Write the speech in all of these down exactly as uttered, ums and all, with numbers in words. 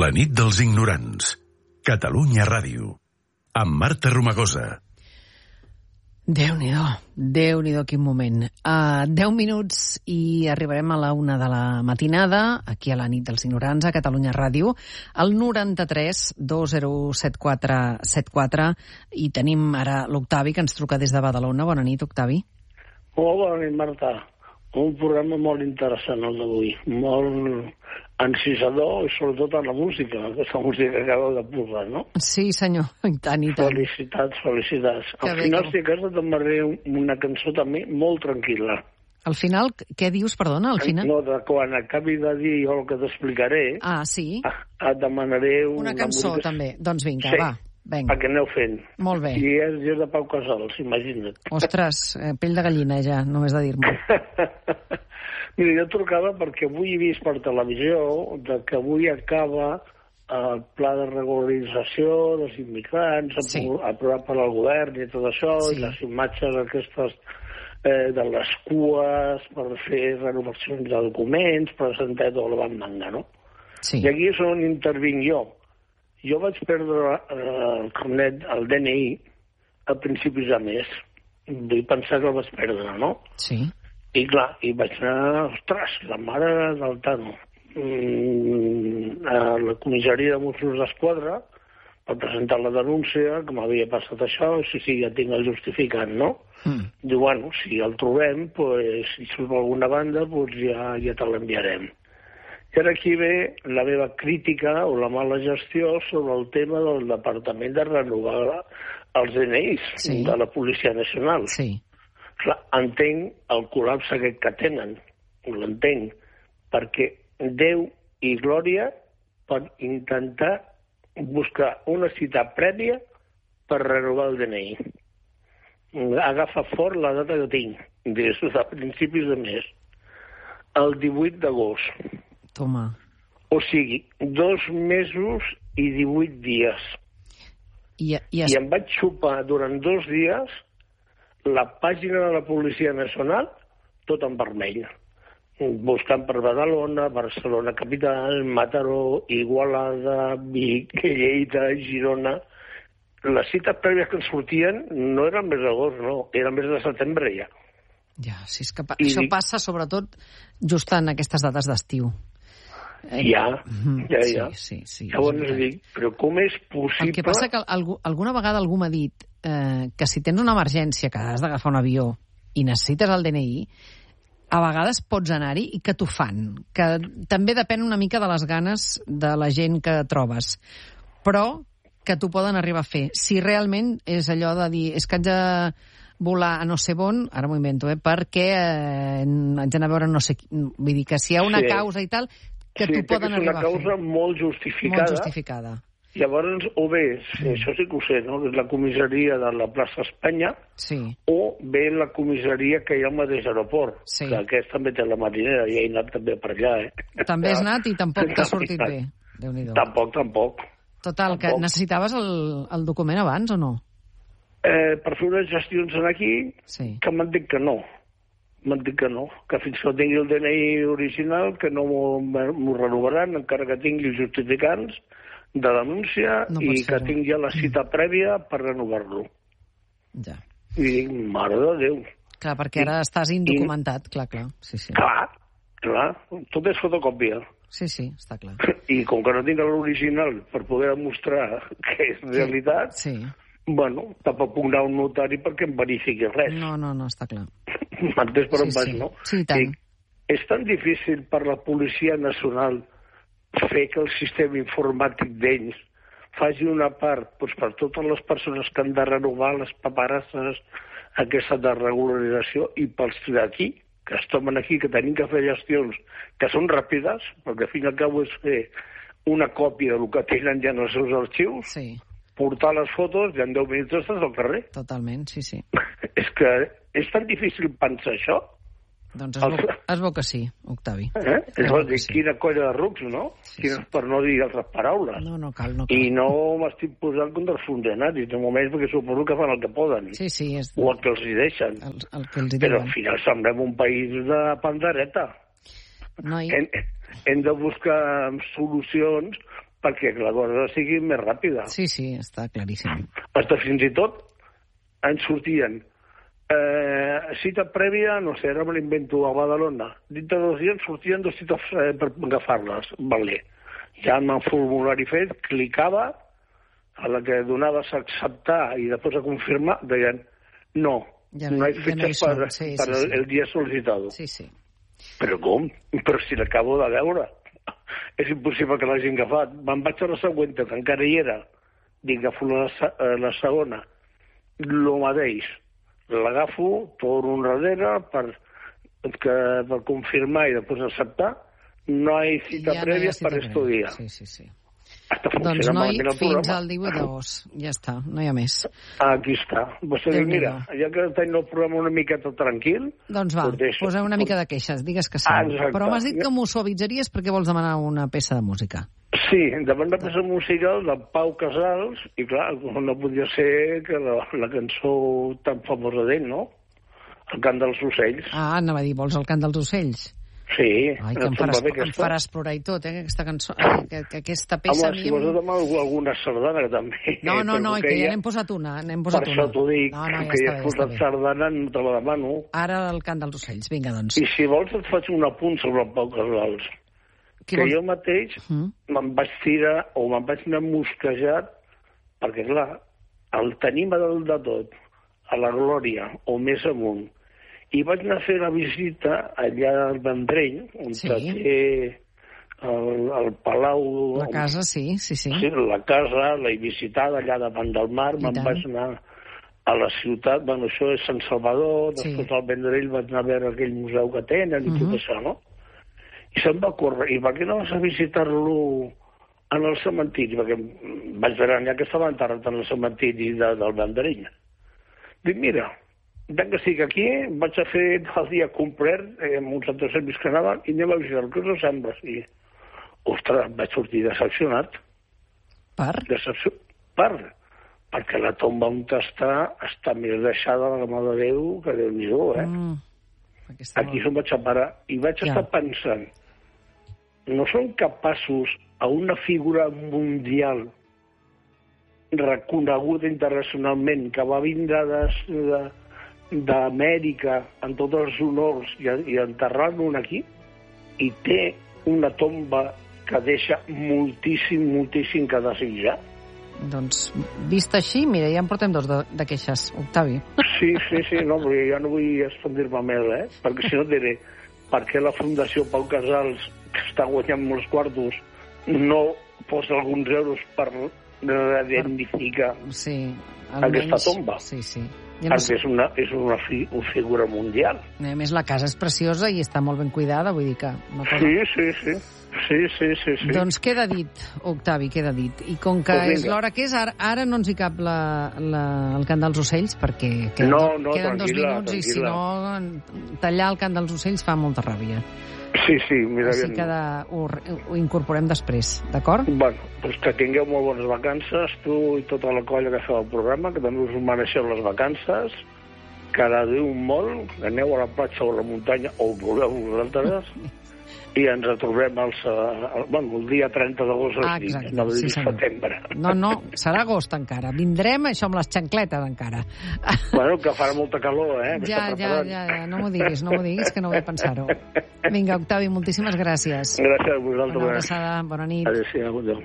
La nit dels ignorants. Catalunya Ràdio. Amb Marta Romagosa. Déu-n'hi-do, Déu-n'hi-do, quin moment. Uh, deu minuts i arribarem a la una de la matinada, aquí a la nit dels ignorants, a Catalunya Ràdio, al noranta-tres dos zero set quatre set quatre, i tenim ara l'Octavi, que ens truca des de Badalona. Bona nit, Octavi. Oh, bona nit, Marta. Un programa molt interessant el d'avui, molt encisador, i sobretot en la música, aquesta música que acabeu de posar, no? Sí, senyor, i tant, i tant. Felicitats, felicitats. Que Al bé, final, que... si acaso, t'enviaré una cançó també molt tranquil·la. Al final, què dius, perdona, al final? No, de quan acabi de dir jo el que t'explicaré, ah, sí? et demanaré una, una cançó, música... també. Doncs vinga, sí. va. Vinga. Perquè aneu fent. Molt bé. I és, és de Pau Casals, imagina't. Ostres, eh, pell de gallina ja, només de dir-m'ho. Mira, jo trucava perquè avui he vist per televisió de que avui acaba el pla de regularització dels immigrants, sí. aprovat per al govern i tot això, sí. I les imatges aquestes eh, de les cues per fer renovacions de documents, presentar tot el van manga, no? Sí. I aquí és on intervinc jo. Jo vaig perdre el carnet, el D N I, a principis de mes. Vull pensar que el vaig perdre, no? Sí. I clar, i vaig anar, ostres, la mare del Tano, mm, a la comissaria de Mossos d'Esquadra per presentar la denúncia, que m'havia passat això, i sí, sí, ja tinc el justificant, no? Mm. Diu, bueno, si el trobem, pues, si surt per alguna banda, pues ja, ja te l'enviarem. I ara aquí ve la meva crítica o la mala gestió sobre el tema del Departament de renovar els D N Is, sí. De la Policia Nacional. Sí. Clar, entenc el col·lapse aquest que tenen, l'entenc, perquè Déu i glòria per intentar buscar una cita prèvia per renovar el D N I. Agafa fort la data que tinc, des de principis de mes, el divuit d'agost. Toma. O sigui, dos mesos i divuit dies. I, i, es... I em vaig xupar durant dos dies la pàgina de la Policia Nacional tot en vermell. Buscant per Badalona, Barcelona capital, Mataró, Igualada, Vic, Lleida, Girona. Les cites prèvies que ens sortien no eren més d'agost, no, eren més de setembre ja. Ja, si és que pa I això dic... passa sobretot just en aquestes dates d'estiu. Eh, ja, ja, ja. Sí, sí, sí, llavors dic, però com és possible... El que passa que algú, alguna vegada algú m'ha dit eh, que si tens una emergència, que has d'agafar un avió i necessites el D N I, a vegades pots anar-hi i que t'ho fan. Que també depèn una mica de les ganes de la gent que trobes. Però que t'ho poden arribar a fer. Si realment és allò de dir, és que haig de volar a no sé on, ara m'ho invento, eh, perquè eh, haig d'anar a veure no sé... Vull dir que si hi ha una sí. causa i tal... que sí, t'ho poden arribar a fer. És una causa molt justificada. Molt justificada. Llavors, o bé, sí, això sí que ho sé, no? És la comissaria de la plaça Espanya, sí. O bé la comissaria que hi ha al mateix aeroport, sí. Que aquest també té la marinera, i he anat també per allà, eh? També has anat i tampoc t'ha sortit bé. Déu-n'hi-do. Tampoc, tampoc. Total, tampoc. Que necessitaves el, el document abans o no? Eh, per fer unes gestions aquí, sí. Que m'han dit que no. M'han dit que no, que fins que tingui el D N I original, que no m'ho renovaran, encara que tingui els justificants de denúncia no i que tingui ja la cita mm. prèvia per renovar-lo. Ja. I dic, mare de Déu. Clar, perquè ara I, estàs indocumentat, i, clar, clar. Sí, sí. Clar, clar, tot és fotocòpia. Sí, sí, està clar. I com que no tinc l'original per poder demostrar que és realitat, sí. Bueno, tampoc puc anar a un notari perquè em verifiqui res. No, no, no, està clar. M'entens per on sí, vas, sí. no? Sí, tant. I és tan difícil per la Policia Nacional fer que el sistema informàtic d'ells faci una part doncs, per totes les persones que han de renovar les paperasses, aquesta de regularització, i pels d'aquí, que es tomen aquí, que tenim que fer gestions que són ràpides, perquè al fin i al cap és fer una còpia del que tenen ja en els seus arxius, sí. Portar les fotos i en deu minuts estàs al carrer. Totalment, sí, sí. És que és tan difícil pensar això. Doncs es, veu, es veu que sí, Octavi. Eh? És a dir, sí. Quina colla de rucs, no? Sí, Quina, sí. Per no dir altres paraules. No, no cal, no cal. I no m'estic posant contra els funcionaris, de moment, perquè suposo que fan el que poden. Sí, sí. És... O el que els hi deixen. El, el que els hi Però diuen. al final semblem un país de pandereta. No, i... hem, hem de buscar solucions perquè la cosa sigui més ràpida. Sí, sí, està claríssim. Hasta fins i tot ens sortien eh, cita prèvia, no sé, ara me l'invento a Badalona. Dintre dos dies sortien dos cites eh, per agafar-les. Vale. Ja amb el formulari fet, clicava, a la que donaves a acceptar i després a confirmar, deien no, ja no, no hi ja fetges no hi per, sí, per sí, sí. el dia sol·licitado. Sí, sí. Però com? Però si l'acabo de veure. És impossible que l'hagin agafat. Me'n vaig a la següent, que encara hi era. Dic, agafo la, la segona. Lo mateix. L'agafo, torno enrere per, que, per confirmar i després acceptar. No hi ha cita ja prèvia no cita per estudiar. Sí, sí, sí. Hasta Doncs no hi, el fins programa. al divuit d'agost. Ja està, no hi ha més. Aquí està. Vostè diu, mira, ja que tenim el programa una miqueta tranquil... Doncs va, deixo, posem una mica de queixes, digues que sí. Ah, exacte. Però m'has dit que m'ho suavitzaries perquè vols demanar una peça de música. Sí, davant de peça musical de Pau Casals, i clar, no podia ser que la, la cançó tan famosa d'ell, no? El cant dels ocells. Ah, anava a dir, vols el cant dels ocells? Sí. Ai, que em faràs, em faràs plorar i tot, eh, aquesta cançó, eh, que, que aquesta peça... Home, si vols em... demà alguna sardana, també. No, no, no, que ja n'hem posat una, n'hem posat per una. Per això t'ho dic, no, no, ja que ja has posat bé. sardana, no te la demano. Ara el cant dels ocells, vinga, doncs. I si vols et faig un apunt sobre el Pau Casals. Qui que vols? Jo mateix uh -huh. me'n vaig tirar, o me'n vaig anar mosquejat, perquè, clar, el tenim a dalt de tot, a la Glòria, o més amunt, i vaig anar a fer la visita allà al Vendrell, on sí. té el, el Palau... La casa, sí, sí, sí. Sí, la casa, l'he visitada allà davant del mar, me'n vaig anar a la ciutat, bueno, això és Sant Salvador, sí. Després al Vendrell vaig anar a veure aquell museu que tenen i uh -huh. tot això, no? I se'm va córrer, i per què no vas a visitar-lo en el cementiri? Perquè vaig veure allà que estava enterrat en el cementiri de, del Vendrell. Dic, mira, ja que estic aquí, vaig a fer el dia complet, eh, amb uns altres servicis que anaven, i anem a visitar. Què us sembla? I, ostres, vaig sortir decepcionat. Per? Decepció... Per? Perquè la tomba on està, està més deixada de la mà de Déu que Déu-n'hi-do, eh? Mm, aquí se'm vaig a parar. I vaig ja. estar pensant, no són capaços a una figura mundial reconeguda internacionalment, que va vindre de... d'Amèrica en tots els honors i, i enterrar-lo aquí, i té una tomba que deixa moltíssim, moltíssim que desitjar. Doncs, vist així, mira, ja en portem dos de, de queixes, Octavi. Sí, sí, sí, no, perquè ja no vull expandir-me més, eh? Perquè si no diré, per què la Fundació Pau Casals, que està guanyant molts quartos, no posa alguns euros per redignificar sí, aquesta tomba? Sí, sí. Ja no perquè és una, és una, fi, una figura mundial. A més, la casa és preciosa i està molt ben cuidada, vull dir que... Una cosa... Sí, sí, sí. Sí, sí, sí, sí. Doncs queda dit, Octavi, queda dit. I com que pues és l'hora que és, ara, ara no ens hi cap la, la, el cant dels ocells, perquè queden, no, no, queden dos minuts tranquil·la. I si no, tallar el cant dels ocells fa molta ràbia. Sí, sí, mira Així que de, ho, ho incorporem després, d'acord? Bueno, doncs que tingueu molt bones vacances, tu i tota la colla que feu el programa, que també us mereixeu les vacances, que agradiu molt, que aneu a la platja o a la muntanya, o voleu vosaltres, i ens retrobem el, el, bueno, el dia trenta d'agost, ah, no sí, setembre. No, no, serà agost encara. Vindrem, això, amb les xancletes encara. Bueno, que farà molta calor, eh? Ja, ja, ja, ja, no m'ho diguis, no m'ho diguis, que no vull pensar-ho. Vinga, Octavi, moltíssimes gràcies. Gràcies a vosaltres. Una abraçada, bona nit. Adéu-siau, adéu.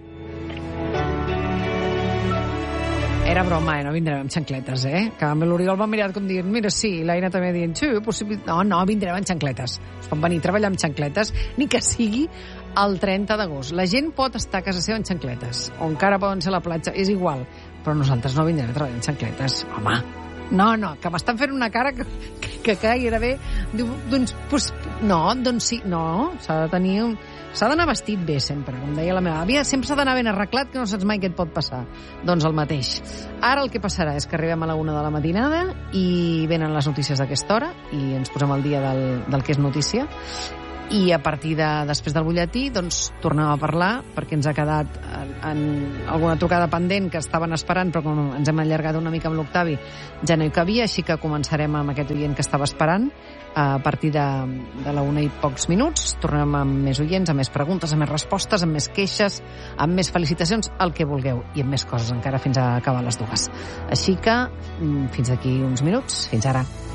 Era broma, eh? No vindrem amb xancletes, eh? Que amb l'Oriol va mirar com dient, mira, sí, i l'Aina també dient, sí, possible... No, no, vindrem amb xancletes. Es pot venir a treballar amb xancletes, ni que sigui el trenta d'agost. La gent pot estar a casa seva amb xancletes, o encara poden ser a la platja, és igual, però nosaltres no vindrem a treballar amb xancletes. Home, no, no, que m'estan fent una cara que, que, que gairebé... Diu, doncs, pues, no, doncs sí, no, s'ha de tenir un... S'ha d'anar vestit bé, sempre, com deia la meva àvia. Sempre s'ha d'anar ben arreglat, que no saps mai què et pot passar. Doncs el mateix. Ara el que passarà és que arribem a la una de la matinada i venen les notícies d'aquesta hora i ens posem al dia del, del que és notícia. I a partir de després del butlletí doncs tornem a parlar, perquè ens ha quedat en, en alguna trucada pendent que estaven esperant, però com ens hem allargat una mica amb l'Octavi ja no hi cabia, així que començarem amb aquest oient que estava esperant a partir de, de la una i pocs minuts. Tornem amb més oients, amb més preguntes, amb més respostes, amb més queixes, amb més felicitacions, el que vulgueu, i amb més coses encara fins a acabar les dues. Així que fins aquí uns minuts. Fins ara.